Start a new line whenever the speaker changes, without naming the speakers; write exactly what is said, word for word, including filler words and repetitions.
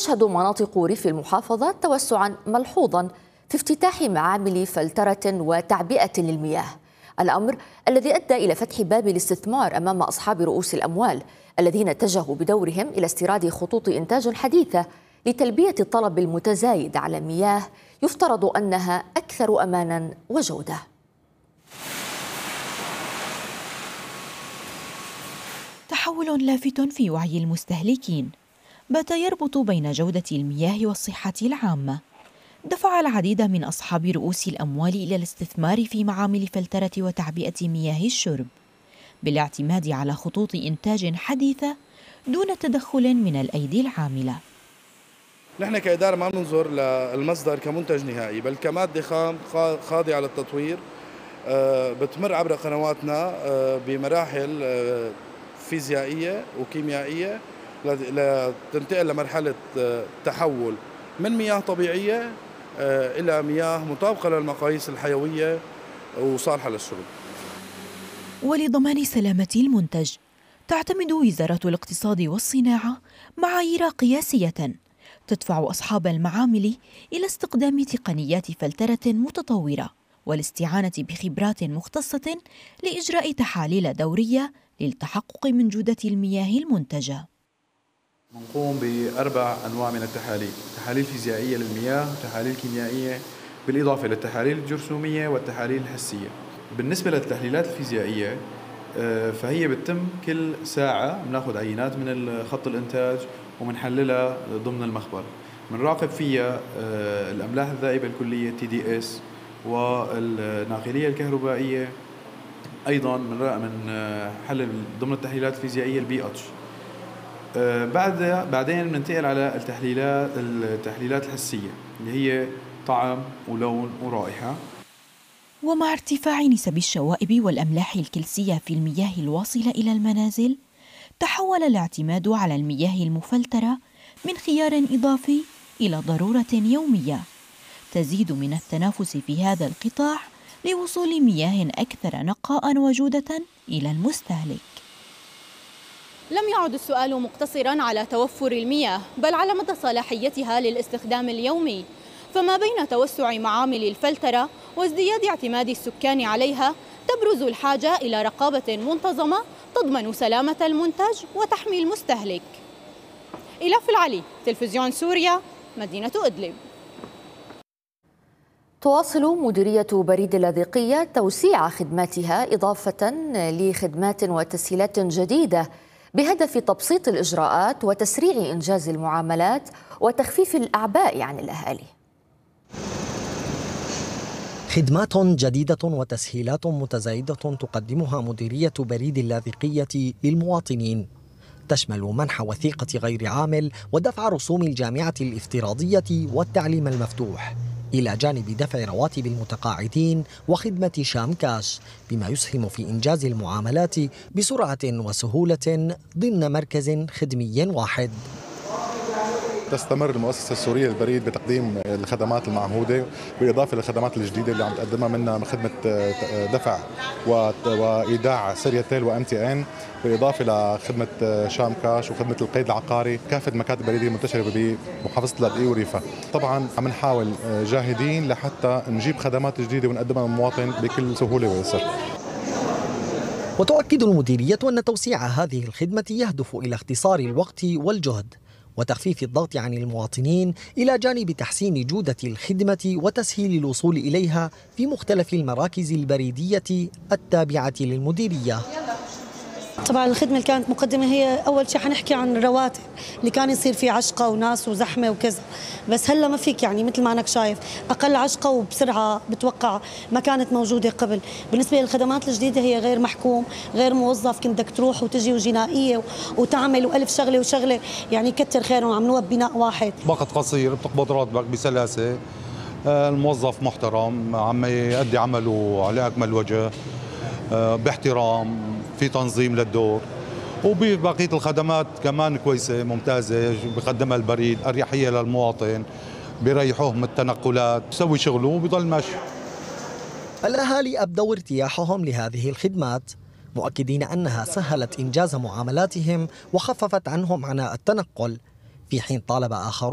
تشهد مناطق ريف المحافظة توسعا ملحوظا في افتتاح معامل فلترة وتعبئة للمياه، الأمر الذي أدى إلى فتح باب الاستثمار أمام أصحاب رؤوس الأموال الذين اتجهوا بدورهم إلى استيراد خطوط إنتاج حديثة لتلبية الطلب المتزايد على مياه يفترض أنها أكثر أمانا وجودة.
تحول لافت في وعي المستهلكين بات يربط بين جودة المياه والصحة العامة، دفع العديد من أصحاب رؤوس الأموال إلى الاستثمار في معامل فلترة وتعبئة مياه الشرب بالاعتماد على خطوط إنتاج حديثة دون تدخل من الأيدي العاملة.
نحن كإدارة ما بننظر للمصدر كمنتج نهائي، بل كمادة خام خاضعة للتطوير بتمر عبر قنواتنا بمراحل فيزيائية وكيميائية لتنتقل لمرحلة تحول من مياه طبيعية إلى مياه مطابقة للمقاييس الحيوية وصالحة للشرب.
ولضمان سلامة المنتج تعتمد وزارة الاقتصاد والصناعة معايير قياسية تدفع أصحاب المعامل إلى استخدام تقنيات فلترة متطورة والاستعانة بخبرات مختصة لإجراء تحاليل دورية للتحقق من جودة المياه المنتجة.
نقوم بأربع أنواع من التحاليل: تحاليل فيزيائية للمياه، وتحاليل كيميائية، بالإضافة للتحاليل الجرثومية والتحاليل الحسية. بالنسبة للتحليلات الفيزيائية فهي بتتم كل ساعة، بناخذ عينات من خط الإنتاج ومنحللها ضمن المخبر، بنراقب فيها الأملاح الذائبة الكلية تي دي اس والناقلية الكهربائية، أيضا من حلل ضمن التحليلات الفيزيائية البي اتش. بعد بعدين بننتقل على التحليلات التحليلات الحسية اللي هي طعم ولون ورائحة.
ومع ارتفاع نسب الشوائب والأملاح الكلسية في المياه الواصلة إلى المنازل، تحول الاعتماد على المياه المفلترة من خيار إضافي إلى ضرورة يومية تزيد من التنافس في هذا القطاع لوصول مياه أكثر نقاء وجودة إلى المستهلك.
لم يعد السؤال مقتصراً على توفر المياه، بل على مدى صلاحيتها للاستخدام اليومي، فما بين توسع معامل الفلترة وازدياد اعتماد السكان عليها تبرز الحاجة إلى رقابة منتظمة تضمن سلامة المنتج وتحمي المستهلك. إلاف العلي، تلفزيون سوريا، مدينة إدلب.
تواصل مديرية بريد اللاذقية توسيع خدماتها إضافة لخدمات وتسهيلات جديدة بهدف تبسيط الإجراءات وتسريع إنجاز المعاملات وتخفيف الأعباء عن الأهالي.
خدمات جديدة وتسهيلات متزايدة تقدمها مديرية بريد اللاذقية للمواطنين، تشمل منح وثيقة غير عامل ودفع رسوم الجامعة الافتراضية والتعليم المفتوح، إلى جانب دفع رواتب المتقاعدين وخدمة شام كاش، بما يسهم في إنجاز المعاملات بسرعة وسهولة ضمن مركز خدمي واحد.
تستمر المؤسسة السورية للبريد بتقديم الخدمات المعهودة بالإضافة للخدمات الجديدة اللي عم تقدمها، منها خدمة دفع وإيداع سيرياتيل وام تي ان، بالإضافة لخدمة شام كاش وخدمة القيد العقاري، كافة المكاتب البريدية المنتشرة بمحافظة اللاذقية وريفها. طبعا عم نحاول جاهدين لحتى نجيب خدمات جديدة ونقدمها للمواطن بكل سهولة ويسر.
وتؤكد المديرية أن توسيع هذه الخدمة يهدف إلى اختصار الوقت والجهد وتخفيف الضغط عن المواطنين، إلى جانب تحسين جودة الخدمة وتسهيل الوصول إليها في مختلف المراكز البريدية التابعة للمديرية.
طبعا الخدمة اللي كانت مقدمة هي أول شيء حنحكي عن الرواتب اللي كان يصير فيه عشقة وناس وزحمة وكذا، بس هلا ما فيك، يعني مثل ما أنك شايف أقل عشقة وبسرعة بتوقع ما كانت موجودة قبل. بالنسبة للخدمات الجديدة هي غير محكوم، غير موظف كنت بدك تروح وتجي وجنائية وتعمل وألف شغلة وشغلة، يعني كتر خيرهم عملوها ببناء واحد.
وقت قصير بتقبض راتبك بسلاسة، الموظف محترم عم يؤدي عمله على أكمل وجه باحترام، في تنظيم للدور، وببقية الخدمات كمان كويسة ممتازة بقدمها البريد، أريحية للمواطن، بيريحوه من التنقلات، بيسوي شغله وبيضل ماشي.
الأهالي أبدوا ارتياحهم لهذه الخدمات، مؤكدين أنها سهلت إنجاز معاملاتهم وخففت عنهم عناء التنقل، في حين طالب آخرون